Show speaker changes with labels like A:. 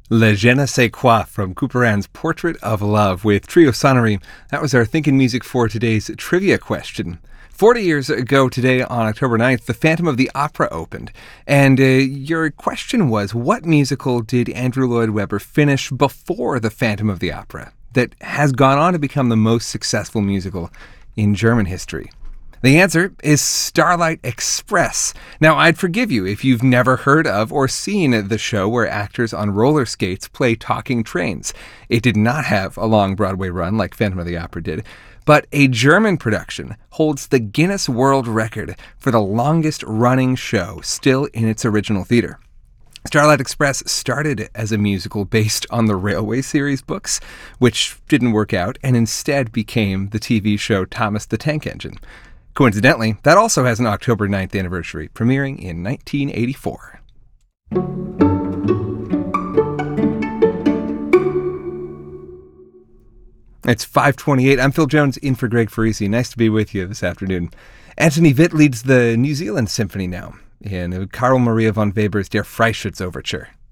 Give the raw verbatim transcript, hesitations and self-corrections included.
A: Le Je ne sais quoi from Couperin's Portrait of Love with Trio Sonnery. That was our Thinkin' Music for today's trivia question. Forty years ago today, on October ninth, the Phantom of the Opera opened. And uh, your question was, what musical did Andrew Lloyd Webber finish before the Phantom of the Opera that has gone on to become the most successful musical in German history? The answer is Starlight Express. Now, I'd forgive you if you've never heard of or seen the show where actors on roller skates play talking trains. It did not have a long Broadway run like Phantom of the Opera did, but a German production holds the Guinness World Record for the longest running show still in its original theater. Starlight Express started as a musical based on the Railway series books, which didn't work out, and instead became the T V show Thomas the Tank Engine. Coincidentally, that also has an October ninth anniversary, premiering in nineteen eighty-four. It's five twenty-eight. I'm Phil Jones, in for Greg Farisi. Nice to be with you this afternoon. Anthony Witt leads the New Zealand Symphony now in Karl Maria von Weber's Der Freischütz Overture.